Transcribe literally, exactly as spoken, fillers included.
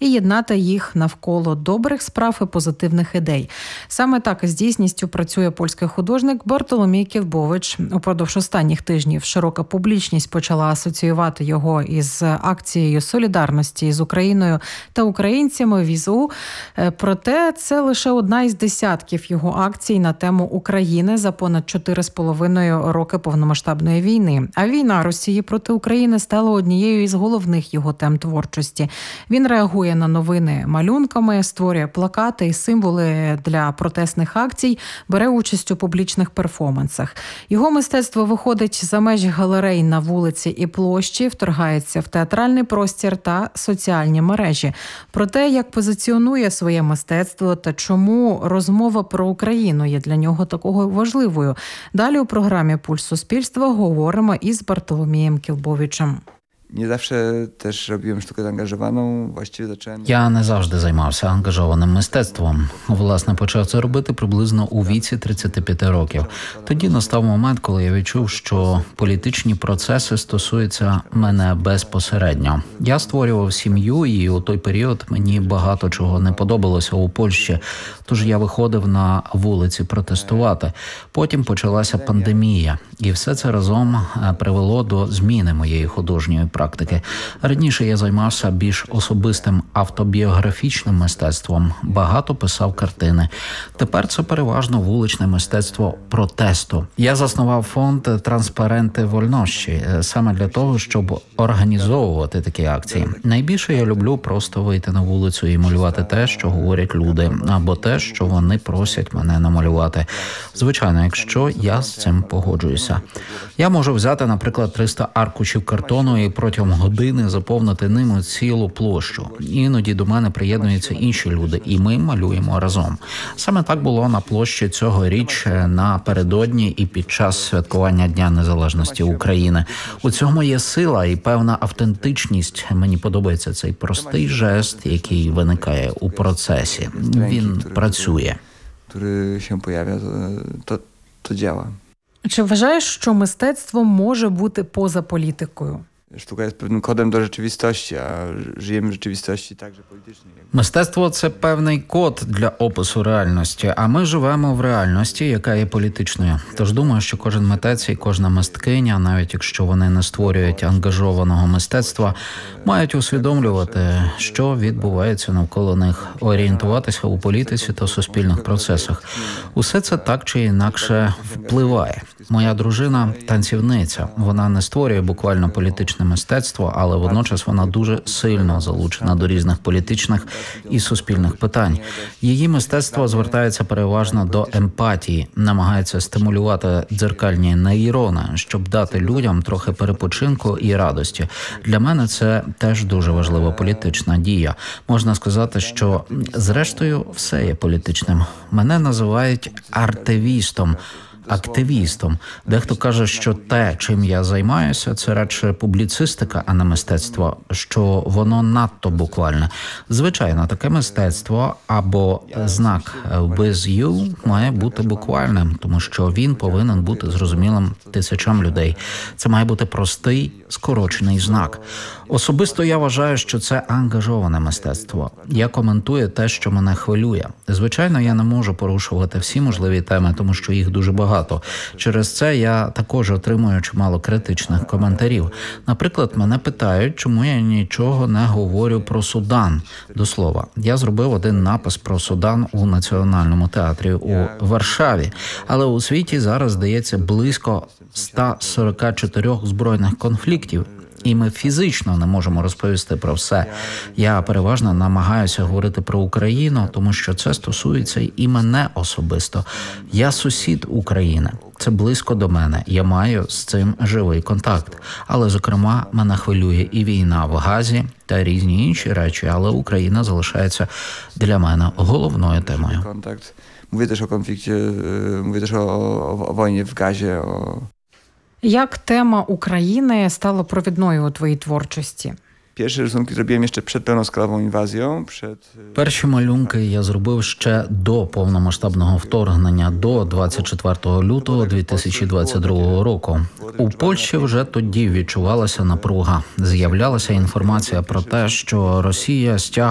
і єднати їх навколо добрих справ і позитивних ідей. Саме так з дійсністю працює польський художник Бартоломій Ківбович. Упродовж останніх тижнів широка публічність почала асоціювати його із акцією солідарності з Україною та українцями «Візу». Проте це лише одна із десятків його акцій на тему України за понад чотири з половиною роки повномасштабної війни. А війна Росії проти України стала однією із головних його тем творчості. Він реагує на новини малюнками, створює плакати і символи для протестних акцій, бере участь у публічних перформансах. Його мистецтво виходить за межі галерей на вулиці і площі, вторгається в театральний простір та соціальні мережі. Про те, як позиціонує своє мистецтво та чому розмова про Україну є для нього такою важливою. Далі у програмі «Пульс суспільства» говоримо із Бартоломієм Ківбовичем. Nie zawsze też robiłem sztukę zaangażowaną, właściwie zacząłem... Я не завжди займався ангажованим мистецтвом. Власне, почав це робити приблизно у віці тридцяти п'яти років. Тоді настав момент, коли я відчув, що політичні процеси стосуються мене безпосередньо. Я створював сім'ю, і у той період мені багато чого не подобалося у Польщі, тож я виходив на вулиці протестувати. Потім почалася пандемія, і все це разом привело до зміни моєї художньої практики. практики. Раніше я займався більш особистим автобіографічним мистецтвом, багато писав картини. Тепер це переважно вуличне мистецтво протесту. Я заснував фонд «Транспаренти вольнощі» саме для того, щоб організовувати такі акції. Найбільше я люблю просто вийти на вулицю і малювати те, що говорять люди, або те, що вони просять мене намалювати. Звичайно, якщо я з цим погоджуюся. Я можу взяти, наприклад, триста аркушів картону і протягом години заповнити ними цілу площу. Іноді до мене приєднуються інші люди, і ми малюємо разом. Саме так було на площі цьогоріч напередодні і під час святкування Дня Незалежності України. У цьому є сила і певна автентичність. Мені подобається цей простий жест, який виникає у процесі. Він працює. Який się pojawia, to, to działa. Чи вважаєш, що мистецтво може бути поза політикою? Sztuka jest pewnym kodem do rzeczywistości, a żyjemy w rzeczywistości także politycznej. Мистецтво – це певний код для опису реальності, а ми живемо в реальності, яка є політичною. Тож думаю, що кожен митець і кожна мисткиня, навіть якщо вони не створюють ангажованого мистецтва, мають усвідомлювати, що відбувається навколо них, орієнтуватися у політиці та суспільних процесах. Усе це так чи інакше впливає. Моя дружина – танцівниця. Вона не створює буквально політичне мистецтво, але водночас вона дуже сильно залучена до різних політичних і суспільних питань. Її мистецтво звертається переважно до емпатії, намагається стимулювати дзеркальні нейрони, щоб дати людям трохи перепочинку і радості. Для мене це теж дуже важлива політична дія. Можна сказати, що зрештою все є політичним. Мене називають артивістом, активістом. Дехто каже, що те, чим я займаюся, це радше публіцистика, а не мистецтво, що воно надто буквальне. Звичайно, таке мистецтво або знак «with you» має бути буквальним, тому що він повинен бути зрозумілим тисячам людей. Це має бути простий, скорочений знак. Особисто я вважаю, що це ангажоване мистецтво. Я коментую те, що мене хвилює. Звичайно, я не можу порушувати всі можливі теми, тому що їх дуже багато. Через це я також отримую чимало критичних коментарів. Наприклад, мене питають, чому я нічого не говорю про Судан. До слова, я зробив один напис про Судан у Національному театрі у Варшаві. Але у світі зараз, здається, близько ста сорока чотирьох збройних конфліктів. І ми фізично не можемо розповісти про все. Я переважно намагаюся говорити про Україну, тому що це стосується і мене особисто. Я сусід України. Це близько до мене. Я маю з цим живий контакт. Але, зокрема, мене хвилює і війна в Газі та різні інші речі, але Україна залишається для мене головною темою. Контакт. Mówię też o konflikcie, mówię też o, o, o wojnie w Gazie, o... Як тема України стала провідною у твоїй творчості? Перші рисунки зробив ще перед повномасштабною інвазією. Перед... Перші малюнки я зробив ще до повномасштабного вторгнення, до двадцять четвертого лютого дві тисячі двадцять другого року. У Польщі вже тоді відчувалася напруга. З'являлася інформація про те, що Росія стягує